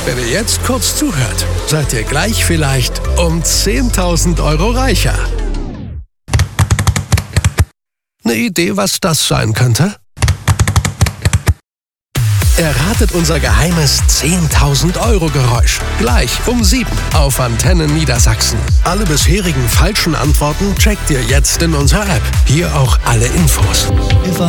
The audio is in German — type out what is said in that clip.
Wenn ihr jetzt kurz zuhört, seid ihr gleich vielleicht um 10.000 € reicher. Eine Idee, was das sein könnte? Erratet unser geheimes 10.000 € Geräusch. Gleich um 7 auf Antenne Niedersachsen. Alle bisherigen falschen Antworten checkt ihr jetzt in unserer App. Hier auch alle Infos.